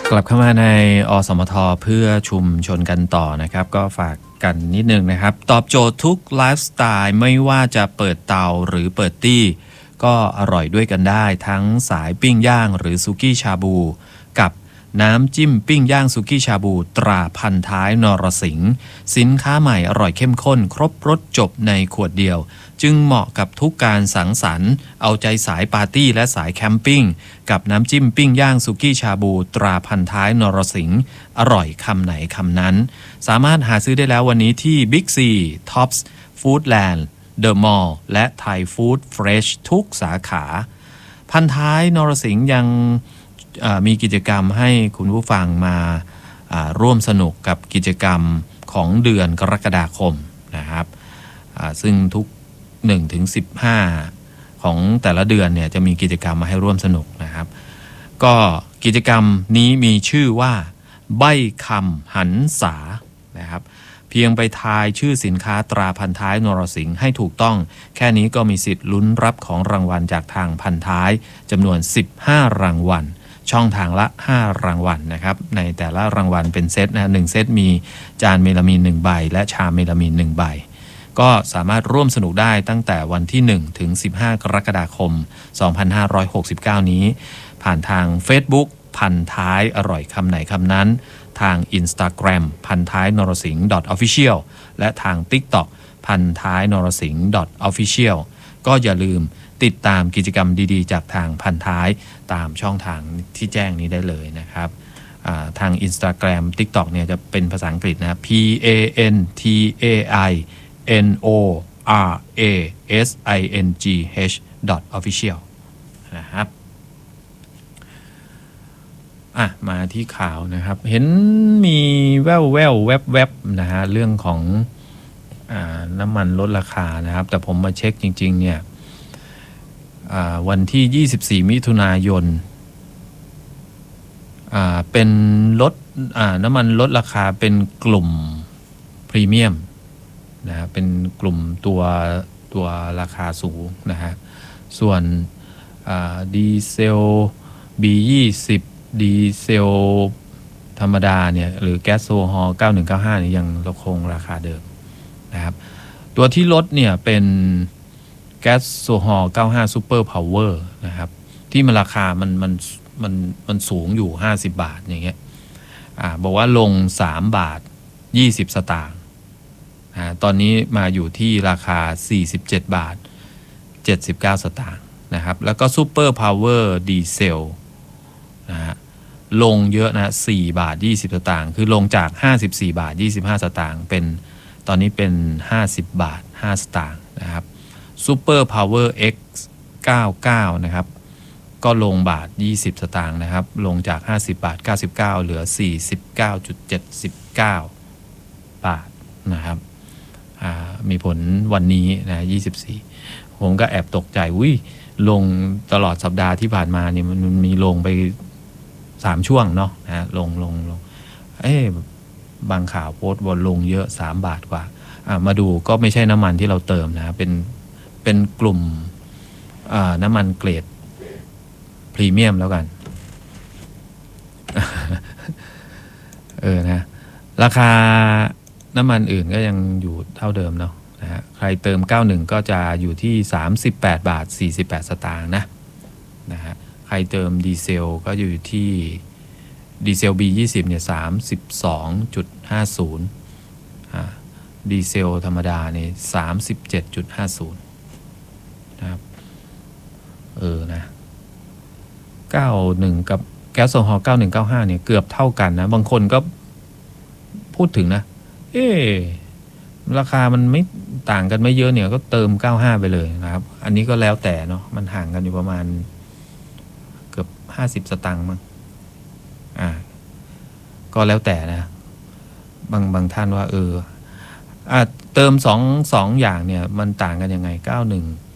กลับเข้ามาในอสมทเพื่อชุมชนกันต่อนะครับก็ฝากกันนิดนึงนะครับตอบโจทย์ทุกไลฟ์สไตล์ไม่ว่าจะเปิดเตาหรือเปิดตี้ก็อร่อยด้วยกันได้ทั้งสายปิ้งย่างหรือซุกี้ชาบูกับน้ำจิ้มปิ้งย่างซุกี้ชาบูตราพันท้ายนรสิงห์สินค้าใหม่อร่อยเข้มข้นครบรสจบในขวดเดียวจึงเหมาะกับทุกการสังสรรค์เอาใจสายปาร์ตี้และสายแคมปิ้งกับน้ำจิ้มปิ้งย่างซุกี้ชาบูตราพันท้ายนรสิงห์อร่อยคำไหนคำนั้นสามารถหาซื้อได้แล้ววันนี้ที่ Big C, Tops, Foodland, The Mall และไทยฟู้ดเฟรชทุกสาขาพันท้ายนรสิงห์ยังมีกิจกรรมให้คุณผู้ฟังมาร่วมสนุกกับกิจกรรมของเดือนกรกฎาคมนะครับซึ่งทุก 1-15 ของแต่ละเดือนเนี่ยจะมีกิจกรรมมาให้ร่วมสนุกนะครับก็กิจกรรมนี้มีชื่อว่าใบ้คำหันษานะครับเพียงไปทายชื่อสินค้าตราพันท้ายนรสิงห์ให้ถูกต้องแค่นี้ก็มีสิทธิ์ลุ้นรับของรางวัลจากทางพันท้ายจำนวน15รางวัลช่องทางละ5รางวัลนะครับในแต่ละรางวัลเป็นเซตนะ1เซตมีจานเมลามีน1ใบและชามเมลามีน1ใบก็สามารถร่วมสนุกได้ตั้งแต่วันที่1ถึง15กรกฎาคม2569นี้ผ่านทาง Facebook พันท้ายอร่อยคำไหนคำนั้นทาง Instagram พันท้ายนรสิงห์ .official และทาง TikTok พันท้ายนรสิงห์ .official ก็อย่าลืมติดตามกิจกรรมดีๆจากทางพันท้ายตามช่องทางที่แจ้งนี้ได้เลยนะครับทาง Instagram TikTok เนี่ยจะเป็นภาษาอังกฤษนะ PANTAINORASINGH .official นะครับมาที่ข่าวนะครับเห็นมีแวบนะฮะเรื่องของน้ำมันลดราคานะครับแต่ผมมาเช็คจริงๆเนี่ยวันที่24มิถุนายนเป็นน้ำมันลดราคาเป็นกลุ่มพรีเมียมนะเป็นกลุ่มตัวราคาสูงนะฮะส่วนดีเซล B20 ดีเซลธรรมดาเนี่ยหรือแก๊สโซฮอล์9195เนี่ยยังคงราคาเดิมนะครับตัวที่ลดเนี่ยเป็นแก๊สโซฮอล์95ซูเปอร์พาวเวอร์นะครับที่มันราคามันสูงอยู่50บาทอย่างเงี้ยบอกว่าลง3บาท20สตางค์ตอนนี้มาอยู่ที่ราคา47บาท79สตางค์นะครับแล้วก็ซูเปอร์พาวเวอร์ดีเซลนะฮะลงเยอะนะ4บาท20สตางค์คือลงจาก54บาท25สตางค์เป็นตอนนี้เป็น50บาท5สตางค์นะครับซูเปอร์พาวเวอร์ X 99นะครับก็ลงบาท20สตางค์นะครับลงจาก50บาท99เหลือ 49.79 บาทนะครับมีผลวันนี้นะ24ผมก็แอบตกใจลงตลอดสัปดาห์ที่ผ่านมาเนี่ยมันมีลงไป3ช่วงเนาะนะลงบางข่าวโพสต์ว่าลงเยอะ3บาทกว่ามาดูก็ไม่ใช่น้ำมันที่เราเติมนะเป็นกลุ่มน้ำมันเกรดพรีเมียมแล้วกันนะราคาน้ำมันอื่นก็ยังอยู่เท่าเดิมเนาะนะฮะใครเติม91ก็จะอยู่ที่38บาท48สตางค์นะฮะใครเติมดีเซลก็อยู่ที่ดีเซล B20 เนี่ย 32.50 ดีเซลธรรมดาเนี่ย 37.50 นะครับนะ91กับแก๊สโซฮอล์9195เนี่ยเกือบเท่ากันนะบางคนก็พูดถึงนะราคามันไม่ต่างกันไม่เยอะเนี่ยก็เติม95ไปเลยนะครับอันนี้ก็แล้วแต่เนาะมันห่างกันอยู่ประมาณเกือบ50สตางค์มั้งก็แล้วแต่นะบางท่านว่าเติม2อย่างเนี่ยมันต่างกันยังไง91